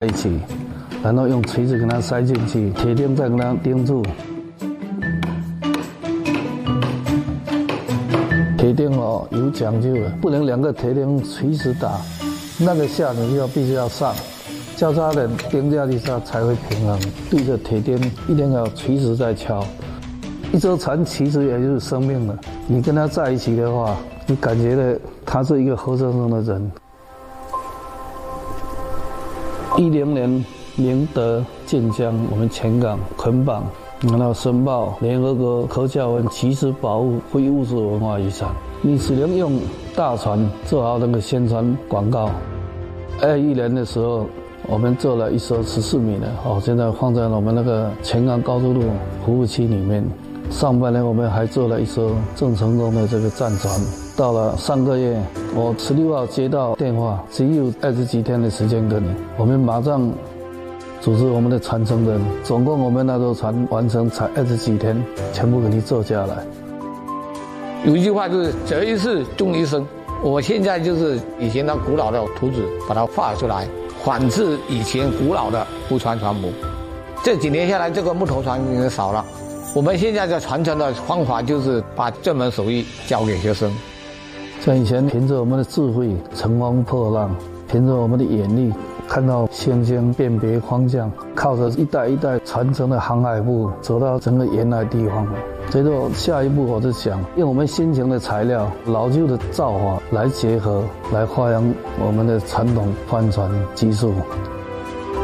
一起，然后用锤子给它塞进去，铁钉再给它钉住。铁钉哦有讲究的，不能两个铁钉垂直打，那个下你必须要上，交叉的钉下去才会平衡。对着铁钉一定要垂直在敲。一艘船其实也就是生命了，你跟它在一起的话，你感觉的他是一个活生生的人。10年明德建江，我们前港捆绑，然后申报联合国科教文及时保护非物质文化遗产。你只能用大船做好那个宣传广告。21年的时候，我们做了一艘14米的，现在放在我们那个前港高速路服务区里面。上半年我们还做了一艘郑成功的这个战船。到了上个月，我16号接到电话，只有20几天的时间给你，我们马上组织我们的传承人，总共我们那艘船完成才20几天，全部给你做下来。 有一句话就是择一事终一生，我现在就是以前的古老的图纸，把它画出来，仿制以前古老的木船船模。这几年下来，这个木头船已经少了。我们现在的传承的方法就是把这门手艺教给学生。 像以前凭着我们的智慧乘风破浪，凭着我们的眼力看到星星辨别方向，靠着一代一代传承的航海部走到整个沿海地方。所以说下一步我是想用我们新型的材料、老旧的造法来结合，来发扬我们的传统帆船技术，